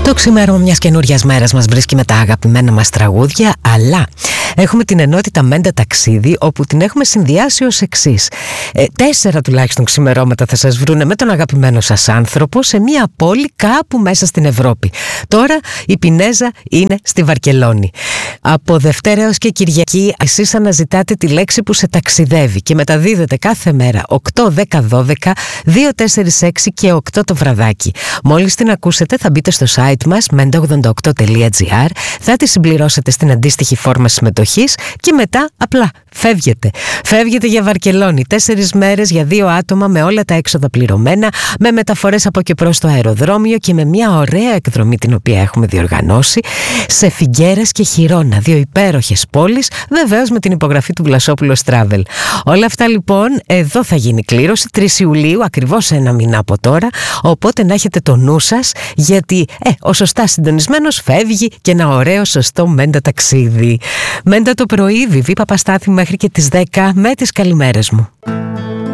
Το ξημέρωμα μιας καινούριας μέρας μας βρίσκει με τα αγαπημένα μας τραγούδια, αλλά έχουμε την ενότητα Μέντα Ταξίδι, όπου την έχουμε συνδυάσει ως εξής. 4 τουλάχιστον ξημερώματα θα σας βρούνε με τον αγαπημένο σας άνθρωπο σε μια πόλη κάπου μέσα στην Ευρώπη. Τώρα η Πινέζα είναι στη Βαρκελόνη. Από Δευτέρα έως και Κυριακή εσείς αναζητάτε τη λέξη που σε ταξιδεύει και μεταδίδετε κάθε μέρα 8, 10, 12, 2, 4, 6 και 8 το βραδάκι. Μόλις την ακούσετε θα μπείτε στο site μας menda88.gr, θα τη συμπληρώσετε στην αντίστοιχη φόρμα συμμετοχής και μετά απλά φεύγετε. Φεύγετε για Βαρκελόνη 4 μέρες για 2 άτομα με όλα τα έξοδα πληρωμένα, με μεταφορές από και προς το αεροδρόμιο και με μια ωραία εκδρομή την οποία έχουμε διοργανώσει σε Φιγκέρας και Χιρόνα, 2 υπέροχες πόλεις, βεβαίως με την υπογραφή του Βλασόπουλος Travel. Όλα αυτά λοιπόν εδώ θα γίνει κλήρωση 3 Ιουλίου, ακριβώς 1 μήνα από τώρα, οπότε να έχετε το νου σας, γιατί ο σωστά συντονισμένος φεύγει και ένα ωραίο σωστό Μέντα ταξίδι. Μέντα το πρωί, Βιβί Παπαστάθη μέχρι και τις 10 με τις καλημέρες μου.